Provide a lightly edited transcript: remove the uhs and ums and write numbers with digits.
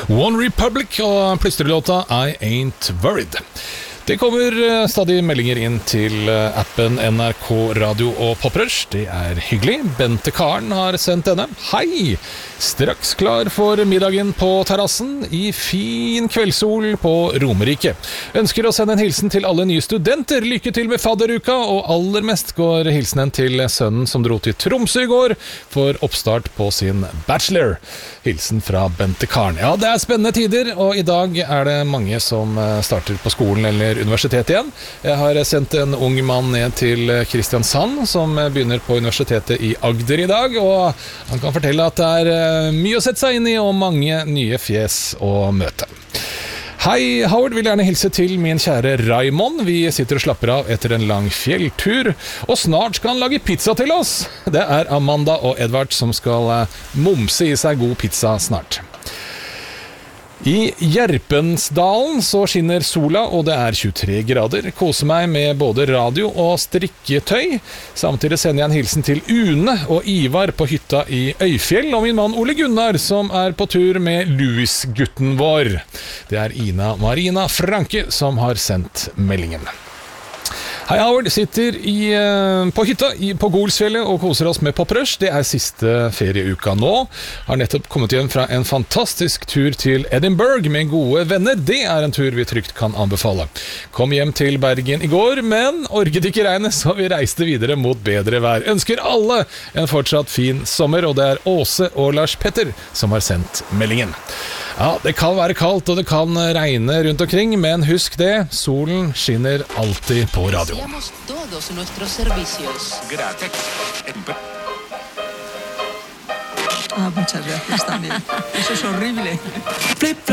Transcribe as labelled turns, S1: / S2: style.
S1: One Republic og plystrelåta I Ain't Worried. Det kommer stadig meldinger inn til appen NRK Radio og Poprush. Det er hyggelig. Bente Karen har sendt denne. Hei! Straks klar for middagen på terrassen i fin kveldssol på Romerike. Ønsker å sende en hilsen til alle nye studenter. Lykke til med fadderuka, og aller mest går hilsenen til sønnen som dro til Tromsø i går for oppstart på sin bachelor. Hilsen fra Bente Karen. Ja, det er spennende tider, og i dag er det mange som starter på skolen eller universitet igjen. Jeg har sendt en ung mann ned til Kristiansand, som begynner på universitetet i Agder i dag, og han kan fortelle at det er mye å sette seg inn i, og mange nye fjes å møte. Hei, Howard vil gjerne hilse til min kjære Raymond. Vi sitter og slapper av etter en lang fjelltur, og snart skal han lage pizza til oss. Det er Amanda og Edvard som skal momse i seg god pizza snart. I Gjerpensdalen så skinner sola, og det er 23 grader. Koser meg med både radio og strikketøy. Samtidig sender jeg en hilsen til Une og Ivar på hytta i Øyfjell, og min mann Ole Gunnar, som er på tur med Louis-gutten vår. Det er Ina Marina Franke som har sendt meldingen. Hei, Howard, sitter på hytta på Golsfjellet og koser oss med Poprush. Det er siste ferieuka nå. Har nettopp kommet igjen fra en fantastisk tur til Edinburgh med gode venner. Det er en tur vi trygt kan anbefale. Kom hjem til Bergen i går, men orket ikke regnet, så vi reiste videre mot bedre vær. Ønsker alle en fortsatt fin sommer, og det er Åse og Lars Petter som har sendt meldingen. Ja, det kan være kaldt og det kan regne rundt omkring, men husk det, solen skinner alltid på radio.
S2: Todos nuestros servicios.
S3: Gracias.
S4: Muchas gracias también. Eso es horrible.
S3: Flip, flop.